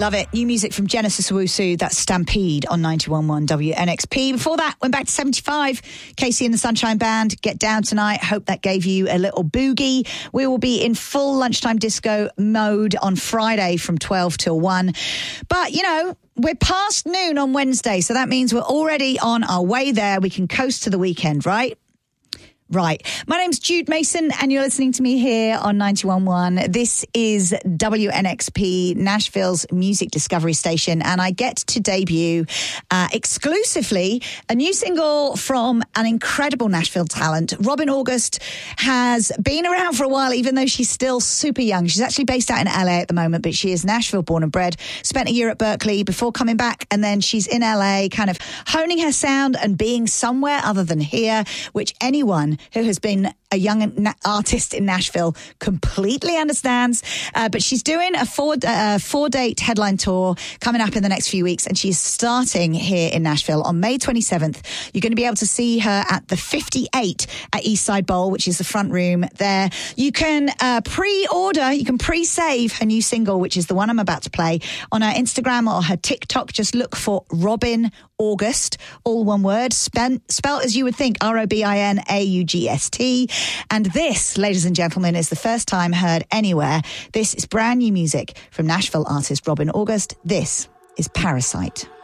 Love it. New music from Genesis Owusu. That's Stampede on 91.1 WNXP. Before that, went back to 75. Casey and the Sunshine Band, Get Down Tonight. Hope that gave you a little boogie. We will be in full lunchtime disco mode on Friday from 12 till 1. But, you know, we're past noon on Wednesday, so that means we're already on our way there. We can coast to the weekend, right? Right. My name's Jude Mason, and you're listening to me here on 91.1. This is WNXP, Nashville's music discovery station, and I get to debut exclusively a new single from an incredible Nashville talent. Robin August has been around for a while, even though she's still super young. She's actually based out in LA at the moment, but she is Nashville born and bred. Spent a year at Berkeley before coming back, and then she's in LA kind of honing her sound and being somewhere other than here, which anyone who has been a young artist in Nashville completely understands. But she's doing a four-date headline tour coming up in the next few weeks, and she's starting here in Nashville on May 27th. You're going to be able to see her at the 58 at Eastside Bowl, which is the front room there. You can pre-order, you can pre-save her new single, which is the one I'm about to play, on her Instagram or her TikTok. Just look for Robin August, all one word, spelt as you would think, ROBINAUGST. And this, ladies and gentlemen, is the first time heard anywhere. This is brand new music from Nashville artist Robin August. This is Parasite.